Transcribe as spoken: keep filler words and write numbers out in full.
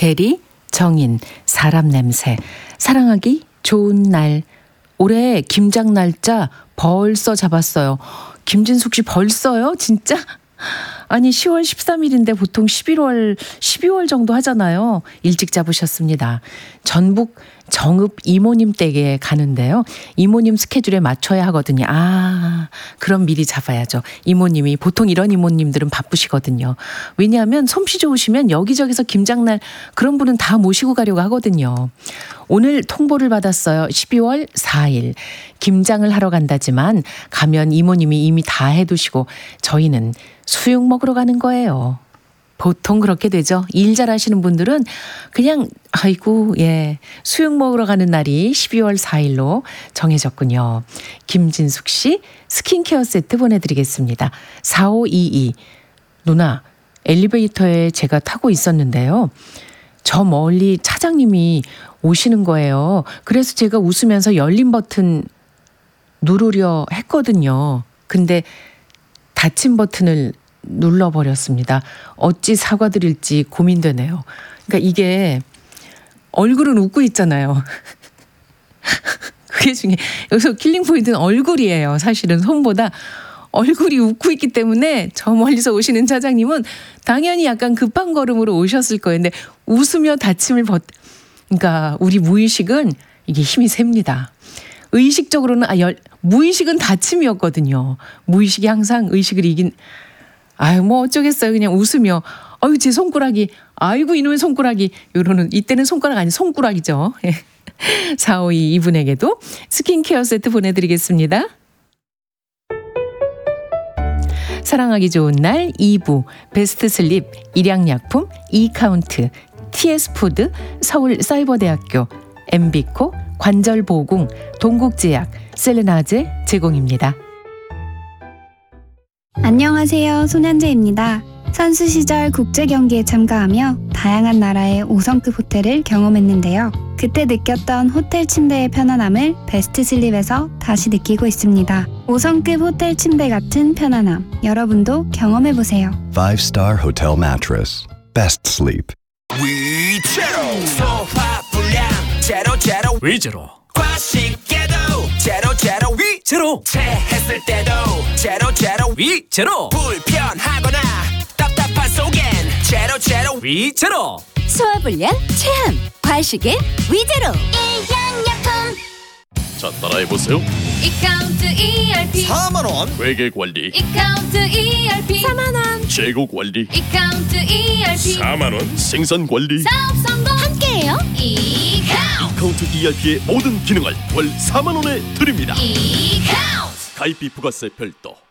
게리, 정인, 사람 냄새, 사랑하기 좋은 날. 올해 김장 날짜 벌써 잡았어요. 김진숙 씨 벌써요? 진짜? 아니 시월 십삼일인데 보통 십일월, 십이월 정도 하잖아요. 일찍 잡으셨습니다. 전북 정읍 이모님 댁에 가는데요. 이모님 스케줄에 맞춰야 하거든요. 아, 그럼 미리 잡아야죠. 이모님이 보통 이런 이모님들은 바쁘시거든요. 왜냐하면 솜씨 좋으시면 여기저기서 김장날 그런 분은 다 모시고 가려고 하거든요. 오늘 통보를 받았어요. 십이월 사일 김장을 하러 간다지만 가면 이모님이 이미 다 해두시고 저희는 수육 먹으러 가는 거예요. 보통 그렇게 되죠. 일 잘하시는 분들은 그냥 아이고 예 수육 먹으러 가는 날이 십이월 사일로 정해졌군요. 김진숙 씨 스킨케어 세트 보내드리겠습니다. 사오이이 누나 엘리베이터에 제가 타고 있었는데요. 저 멀리 차장님이 오시는 거예요. 그래서 제가 웃으면서 열린 버튼 누르려 했거든요. 근데 닫힌 버튼을 눌러버렸습니다. 어찌 사과드릴지 고민되네요. 그러니까 이게 얼굴은 웃고 있잖아요. 그게 중에 여기서 킬링 포인트는 얼굴이에요. 사실은 손보다 얼굴이 웃고 있기 때문에 저 멀리서 오시는 차장님은 당연히 약간 급한 걸음으로 오셨을 거예요. 근데 웃으며 닫힘을 벗 그러니까 우리 무의식은 이게 힘이 셉니다. 의식적으로는 아, 열, 무의식은 닫힘이었거든요. 무의식이 항상 의식을 이긴 아유 뭐 어쩌겠어요. 그냥 웃으며 아유 제 손가락이 아이고 이놈의 손가락이 요러는 이때는 손가락 아니 손가락이죠. 사오이 이분에게도 스킨케어 세트 보내드리겠습니다. 사랑하기 좋은 날 이 부 베스트 슬립 일양약품 이카운트 티에스푸드 서울사이버대학교 엠비코 관절보공 동국제약 셀레나제 제공입니다. 안녕하세요. 손현재입니다. 선수 시절 국제 경기에 참가하며 다양한 나라의 오 성급 호텔을 경험했는데요. 그때 느꼈던 호텔 침대의 편안함을 베스트 슬립에서 다시 느끼고 있습니다. 오 성급 호텔 침대 같은 편안함, 여러분도 경험해보세요. five star Hotel Mattress. Best sleep. 위제로 소화 불량 제로 제로 위제로 과식에도 제로 제로 위제로 체했을 때도 제로 제로 위제로 불편하거나 답답한 속엔 제로 제로 위제로 소화불량 체함 과식엔 위제로 일양약품 자 따라해보세요. 이카운트 이알피 사만 원 회계관리 이카운트 이알피 사만 원 재고관리 이카운트 이알피 사만 원 생산관리 사업 성공 함께해요. 이카운트 카운트 이알피의 모든 기능을 월 사만 원에 드립니다. 이카운트 가입비 부가세 별도